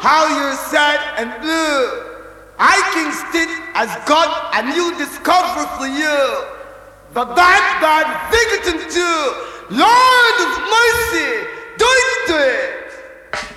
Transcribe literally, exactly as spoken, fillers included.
how you're sad and blue. I can still has got a new discovery for you. The bad, bad Biggerton too. Lord of mercy, do it to it.